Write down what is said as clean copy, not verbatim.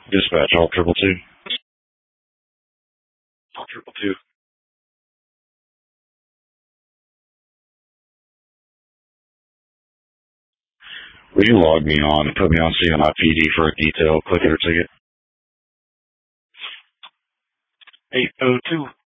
Dispatch, all triple two. All triple two. Will you log me on and put me on CNIPD for a detailed clicker ticket? 802.